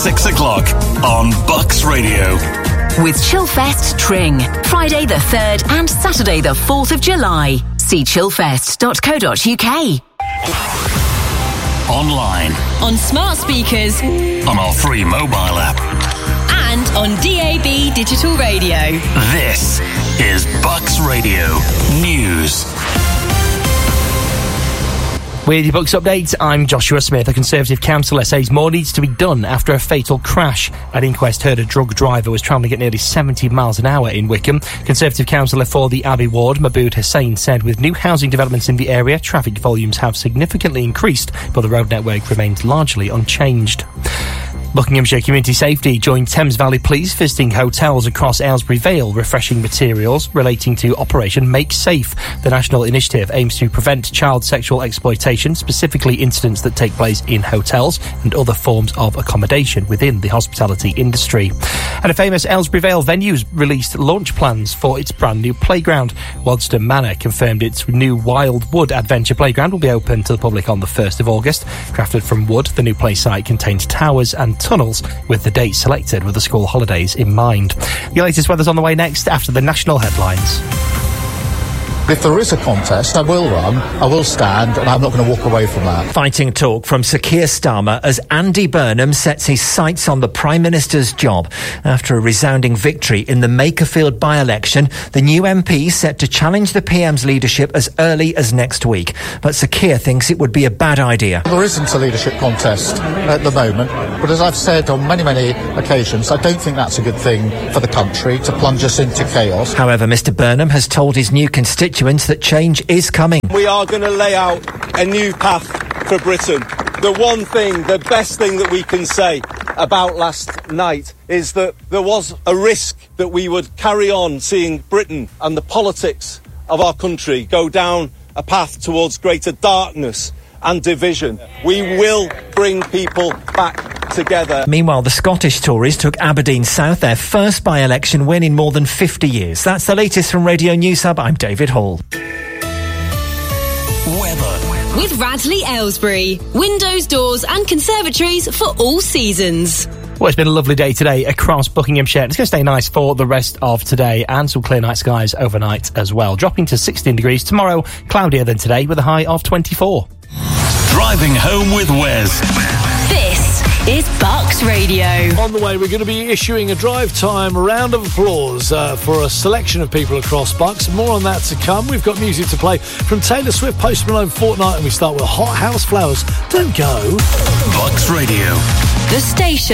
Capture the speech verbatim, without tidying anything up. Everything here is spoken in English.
Six o'clock on Bucks Radio. With Chillfest Tring, Friday the third and Saturday the fourth of July. See chillfest dot co dot uk. Online. On smart speakers. On our free mobile app. And on D A B digital radio. This is Bucks Radio News. With your Bucks update, I'm Joshua Smith. A Conservative councillor says more needs to be done after a fatal crash. An inquest heard a drug driver was travelling at nearly seventy miles an hour in Wickham. Conservative councillor for the Abbey Ward, Mahbood Hussain, said with new housing developments in the area, traffic volumes have significantly increased, but the road network remains largely unchanged. Buckinghamshire Community Safety joined Thames Valley Police visiting hotels across Aylesbury Vale, refreshing materials relating to Operation Make Safe. The national initiative aims to prevent child sexual exploitation, specifically incidents that take place in hotels and other forms of accommodation within the hospitality industry. And a famous Aylesbury Vale venue's released launch plans for its brand new playground. Waddesdon Manor confirmed its new Wild Wood Adventure Playground will be open to the public on the first of August. Crafted from wood, the new play site contains towers and tunnels, with the date selected with the school holidays in mind. The latest weather's on the way next after the national headlines. If there is a contest, I will run, I will stand, and I'm not going to walk away from that. Fighting talk from Sir Keir Starmer as Andy Burnham sets his sights on the Prime Minister's job. After a resounding victory in the Makerfield by-election, the new M P set to challenge the P M's leadership as early as next week. But Sir Keir thinks it would be a bad idea. There isn't a leadership contest at the moment, but as I've said on many, many occasions, I don't think that's a good thing for the country to plunge us into chaos. However, Mr Burnham has told his new constituents that change is coming. We are going to lay out a new path for Britain. The one thing, the best thing that we can say about last night is that there was a risk that we would carry on seeing Britain and the politics of our country go down a path towards greater darkness and division. We will bring people back together. Meanwhile, the Scottish Tories took Aberdeen South, their first by-election win in more than fifty years. That's the latest from Radio News Hub. I'm David Hall. Weather. With Radley Aylesbury. Windows, doors and conservatories for all seasons. Well, it's been a lovely day today across Buckinghamshire. It's going to stay nice for the rest of today and some clear night skies overnight as well. Dropping to sixteen degrees tomorrow, cloudier than today with a high of twenty-four. Driving home with Wes. This is Bucks Radio. On the way, we're going to be issuing a drive time round of applause uh, for a selection of people across Bucks. More on that to come. We've got music to play from Taylor Swift, Post Malone, Fortnite, and we start with Hot House Flowers. Don't go. Bucks Radio. The station